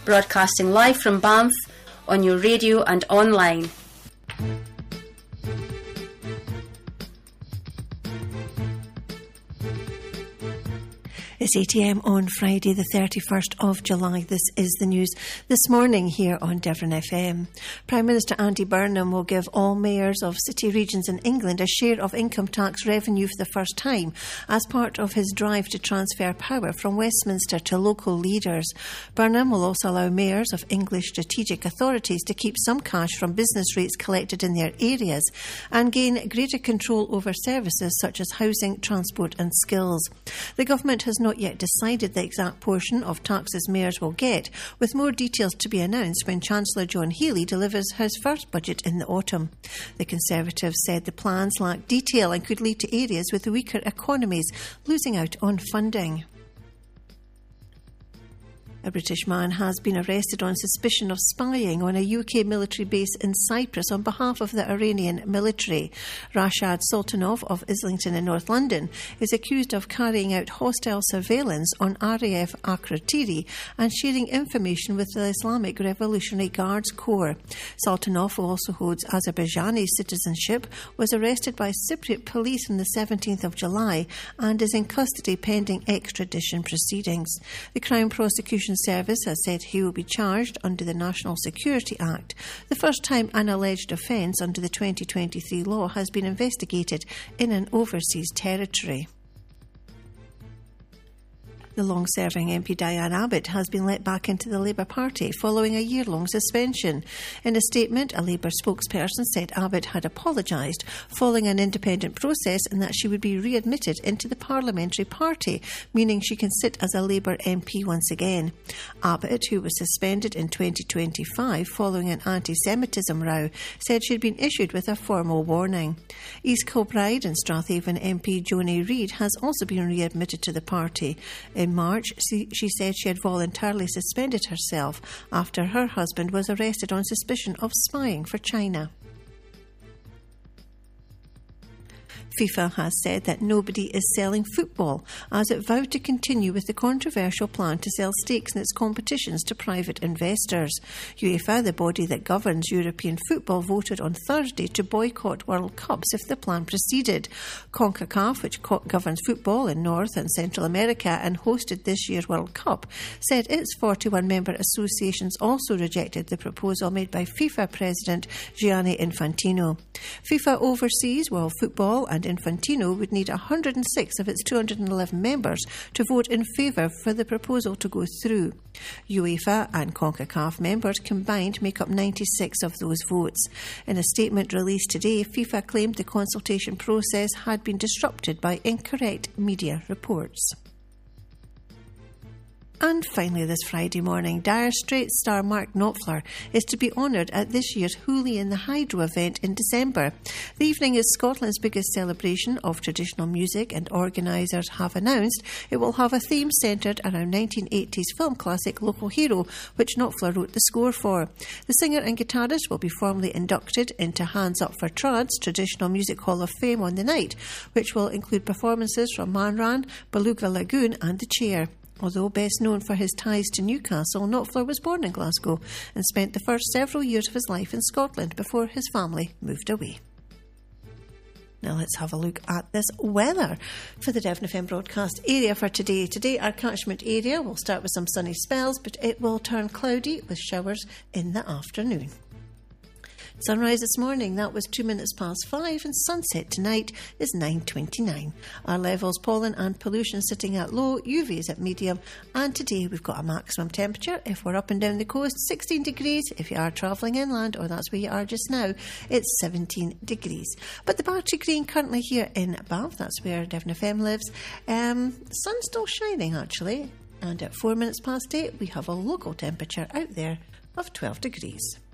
broadcasting live from Banff on your radio and online. It's 8 a.m. on Friday, the 31st of July. This is the news this morning here on Devon FM. Prime Minister Andy Burnham will give all mayors of city regions in England a share of income tax revenue for the first time as part of his drive to transfer power from Westminster to local leaders. Burnham will also allow mayors of English strategic authorities to keep some cash from business rates collected in their areas and gain greater control over services such as housing, transport and skills. The government has not yet decided the exact portion of taxes mayors will get, with more details to be announced when Chancellor John Healey delivers his first budget in the autumn. The Conservatives said the plans lack detail and could lead to areas with weaker economies losing out on funding. A British man has been arrested on suspicion of spying on a UK military base in Cyprus on behalf of the Iranian military. Rashad Sultanov of Islington in North London is accused of carrying out hostile surveillance on RAF Akrotiri and sharing information with the Islamic Revolutionary Guards Corps. Sultanov, who also holds Azerbaijani citizenship, was arrested by Cypriot police on the 17th of July and is in custody pending extradition proceedings. The Crown Prosecution Service has said he will be charged under the National Security Act, the first time an alleged offence under the 2023 law has been investigated in an overseas territory. The long-serving MP Diane Abbott has been let back into the Labour Party following a year-long suspension. In a statement, a Labour spokesperson said Abbott had apologised following an independent process and that she would be readmitted into the parliamentary party, meaning she can sit as a Labour MP once again. Abbott, who was suspended in 2025 following an anti-Semitism row, said she'd been issued with a formal warning. East Kilbride and Strathaven MP Joni Reid has also been readmitted to the party. In March, she said she had voluntarily suspended herself after her husband was arrested on suspicion of spying for China. FIFA has said that nobody is selling football as it vowed to continue with the controversial plan to sell stakes in its competitions to private investors. UEFA, the body that governs European football, voted on Thursday to boycott World Cups if the plan proceeded. CONCACAF, which governs football in North and Central America and hosted this year's World Cup, said its 41 member associations also rejected the proposal made by FIFA President Gianni Infantino. FIFA oversees world football, and Infantino would need 106 of its 211 members to vote in favour for the proposal to go through. UEFA and CONCACAF members combined make up 96 of those votes. In a statement released today, FIFA claimed the consultation process had been disrupted by incorrect media reports. And finally this Friday morning, Dire Straits star Mark Knopfler is to be honoured at this year's Hooli in the Hydro event in December. The evening is Scotland's biggest celebration of traditional music, and organisers have announced it will have a theme centred around 1980s film classic Local Hero, which Knopfler wrote the score for. The singer and guitarist will be formally inducted into Hands Up for Trance Traditional Music Hall of Fame on the night, which will include performances from Manran, Beluga Lagoon and The Chair. Although best known for his ties to Newcastle, Knopfler was born in Glasgow and spent the first several years of his life in Scotland before his family moved away. Now let's have a look at this weather for the Devon FM broadcast area for today. Today our catchment area will start with some sunny spells, but it will turn cloudy with showers in the afternoon. Sunrise this morning, that was 5:02, and sunset tonight is 9:29. Our levels, pollen and pollution sitting at low, UV is at medium, and today we've got a maximum temperature, if we're up and down the coast, 16 degrees. If you are travelling inland, or that's where you are just now, it's 17 degrees. But the Battery Green currently here in Banff, that's where Devon FM lives. Sun's still shining actually, and at 8:04, we have a local temperature out there of 12 degrees.